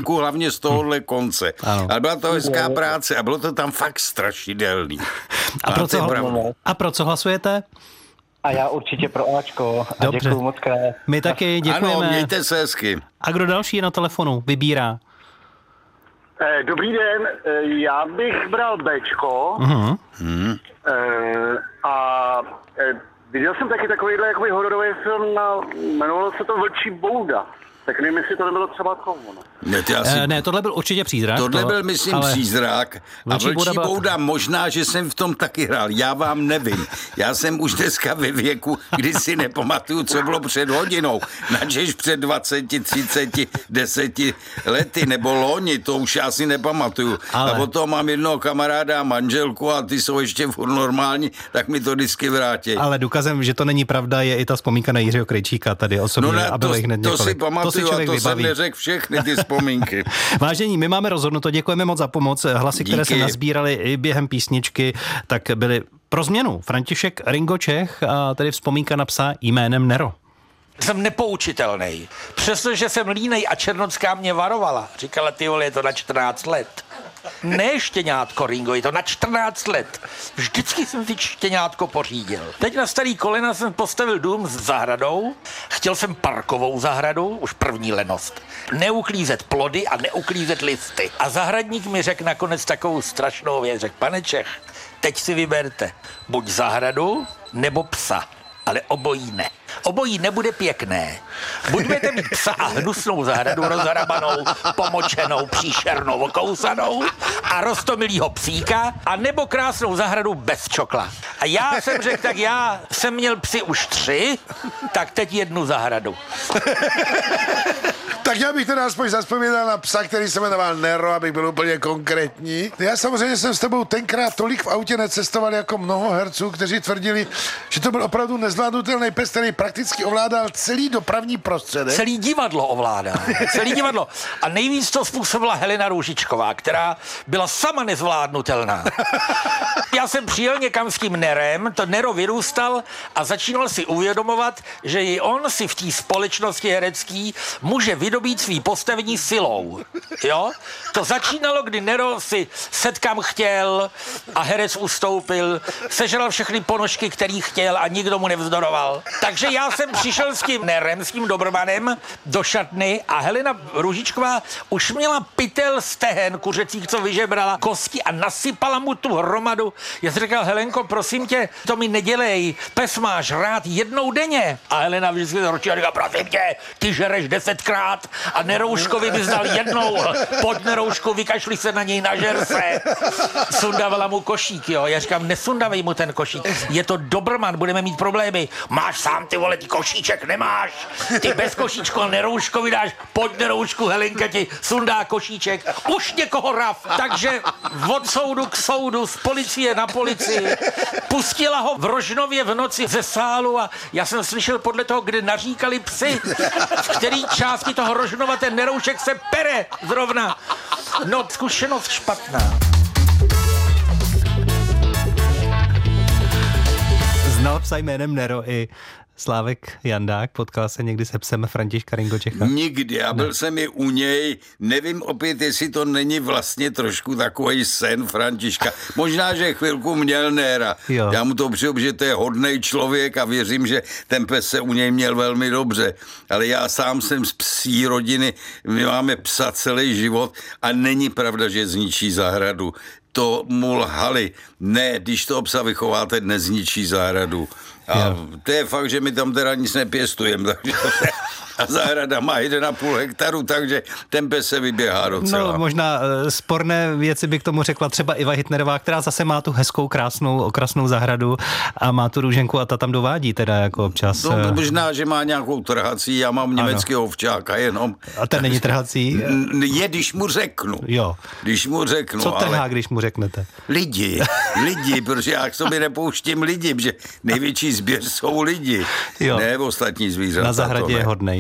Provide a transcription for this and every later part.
venku, hlavně z tohohle konce. Ale byla to hezká práce a bylo to tam fakt strašidelný. A pro co hlasujete? A já určitě pro Ačko. A děkuju moc krát. My taky děkujeme. Ano, mějte se hezky. A kdo další je na telefonu? Vybírá. Dobrý den, já bych bral Bčko. A viděl jsem taky takovýhle jakoby hororový film, jmenovalo se to Vlčí bouda. Tak nevím, jestli to nebylo třeba tomu. Ne, tohle byl určitě Přízrak. Tohle byl, myslím, Přízrak. A Vlčí bouda, možná, že jsem v tom taky hrál. Já vám nevím. Já jsem už dneska ve věku, kdy si nepamatuju, co bylo před hodinou. Načež před 20, 30, 10 lety, nebo loni, to už já si nepamatuju. A od toho mám jednoho kamaráda a manželku a ty jsou ještě furt normální, tak mi to vždycky vrátí. Ale důkazem, že to není pravda, je i ta vzpomínka na Jiřího Krejčíka tady osobně. A bylo jich hned několik. To si pamatuju. A to jsem neřekl všechny ty vzpomínky. Vážení, my máme rozhodnuto, děkujeme moc za pomoc. Hlasy, které se nazbírali i během písničky, tak byly pro změnu. František Ringo Čech a tedy vzpomínka na psa jménem Nero. Jsem nepoučitelný. Přestože jsem línej a Černocká mě varovala. Říkala, ty vole, je to na 14 let. Ne štěňátko, Ringo, je to na 14 let. Vždycky jsem si štěňátko pořídil. Teď na starý kolena jsem postavil dům s zahradou. Chtěl jsem parkovou zahradu, už první lenost. Neuklízet plody a neuklízet listy. A zahradník mi řekl nakonec takovou strašnou věc. Řekl, pane Čech, teď si vyberte buď zahradu, nebo psa. Ale obojí ne. Obojí nebude pěkné. Buď budete mít psa a hnusnou zahradu rozhrabanou, pomočenou, příšernou, okousanou a roztomilýho psíka, a nebo krásnou zahradu bez čokla. A já jsem řekl, tak já jsem měl psy už 3, tak teď 1 zahradu. Tak já bych teda aspoň zazpomínal na psa, který se jmenoval Nero, abych byl úplně konkrétní. Já samozřejmě jsem s tebou tenkrát tolik v autě necestoval jako mnoho herců, kteří tvrdili, že to byl opravdu nezvládnutelný pes, který prakticky ovládal celý dopravní prostředek. Celý divadlo ovládal. Celý divadlo. A nejvíc to způsobila Helena Růžičková, která byla sama nezvládnutelná. Já jsem přijel někam s tím Nerem, to Nero vyrůstal a začínal si uvědomovat, že i on si v té společnosti herecký může vydobít svý postavení silou. Jo? To začínalo, kdy Nero si setkám chtěl a herec ustoupil, sežral všechny ponožky, který chtěl a nikdo mu nevzdoroval. Takže já jsem přišel s tím Nerem, s tím Dobrmanem do šatny a Helena Růžičková už měla pytel stehen kuřecích, co vyžebrala kosti a nasypala mu tu hromadu. Já jsem říkal, Helenko, prosím tě, to mi nedělej, pes máš rád 1 denně. A Helena vždycky zaručila a říká, prosím tě, ty žereš 10krát a Nerouškovi bys dal 1. Pojď Neroušku, vykašli se na něj, nažer se. Sundavala mu košík, jo. Já říkám, nesundavej mu ten košík. Je to Dobrman, budeme mít problémy. Máš sám, ty vole, ty košíček nemáš. Ty bez košíčku a Nerouškovi dáš, pojď Neroušku, Helenka ti sundá košíček. Už někoho raf. Takže od soudu k soudu, z policie na policii. Pustila ho v Rožnově v noci ze sálu a já jsem slyšel podle toho, kde naříkali psy, v který části toho Rožnova ten Neroušek se pere zrovna. No, zkušenost špatná. Znal psa jménem Nero i Slávek Jandák, potkal se někdy se psem Františka Ringo Čecha? Nikdy, a byl jsem i u něj, nevím opět, jestli to není vlastně trošku takový sen Františka. Možná, že chvilku měl Nera. Jo. Já mu to přeju, že to je hodnej člověk a věřím, že ten pes se u něj měl velmi dobře. Ale já sám jsem z psí rodiny, my máme psa celý život a není pravda, že zničí zahradu. To mu lhali. Ne, když toho psa vychováte, nezničí zahradu. A to je fakt, že my tam teda nic nepěstujeme, takže a zahrada má 1,5 hektaru, takže ten pes se vyběhá docela. No, možná sporné věci by k tomu řekla třeba Iva Hitnerová, která zase má tu hezkou, krásnou, okrasnou zahradu a má tu růženku a ta tam dovádí teda jako občas. No, možná, že má nějakou trhací, já mám německého ovčáka jenom. A ten není trhací? Je, když mu řeknu. Jo. Když mu řeknu. Co trhá, když mu řeknete? Lidi, protože já k sobě nepouštím lidi, protože největší sběr jsou lidi, jo. Ne ostatní zvířata. Na zahradě je hodnej.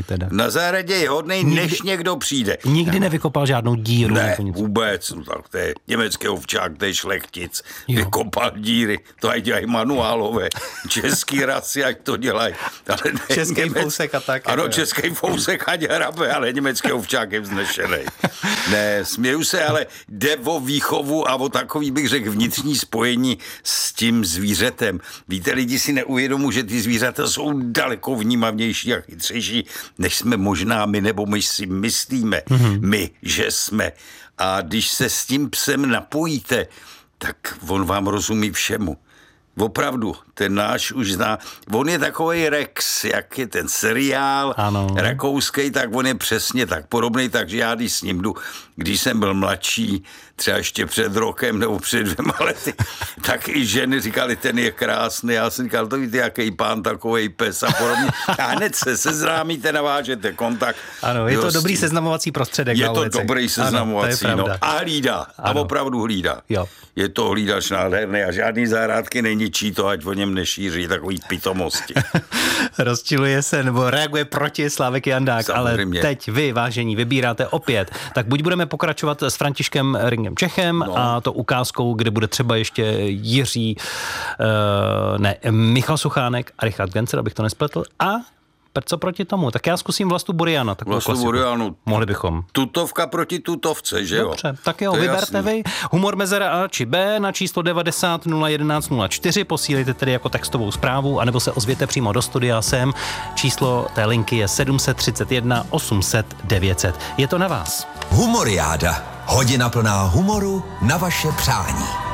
teda. Na zahradě je hodnej, než někdo přijde. Nikdy nevykopal žádnou díru? Ne, vůbec. No, tak to je německý ovčák, to je šlechtic. Vykopal díry, to ať dělají manuálové. Český rasy, ať to dělají. Český fousek a tak. Ano, český fousek ať hrabe, ale německý ovčák je vznešenej. Ne, směju se, ale jde o výchovu a o takový, bych řekl, vnitřní spojení s tím zvířetem. Víte, lidi si neuvědomují, že ty zvířata jsou daleko vnímavnější a chytřejší, než jsme možná my, nebo my si myslíme, my, že jsme. A když se s tím psem napojíte, tak on vám rozumí všemu. Opravdu, ten náš už zná. On je takovej Rex, jak je ten seriál rakouský, tak on je přesně tak podobný, takže já když s ním jdu, když jsem byl mladší, třeba ještě před rokem nebo před 2 lety, tak i ženy říkali, ten je krásný. Já jsem říkal, to víte, jaký pán, takovej pes a podobně. A hned se seznámíte, navážete kontakt. Ano, je to dobrý seznamovací prostředek. Je to dobrý seznamovací, ano, a hlídá. A opravdu hlídá. Jo. Je to hlídač nádherný a žádný zahrádky neníčí to, ať o něm nešíří takový pitomosti. Rozčiluje se nebo reaguje proti Slávek Jandák, samozřejmě. Ale teď vy, vážení, vybíráte opět. Tak buď budeme pokračovat s Františkem Ringem Čechem a to ukázkou, kde bude třeba ještě Michal Suchánek a Richard Gencer, abych to nespletl, a co proti tomu? Tak já zkusím Vlastu Buriana. Vlastu Burianu. Mohli bychom. Tutovka proti tutovce, že jo? Dobře, tak jo, vyberte vy. Humor mezera A či B na číslo 90 011 04. Posílejte tedy jako textovou zprávu, anebo se ozvěte přímo do studia sem. Číslo té linky je 731 800 900. Je to na vás. Humoriáda. Hodina plná humoru na vaše přání.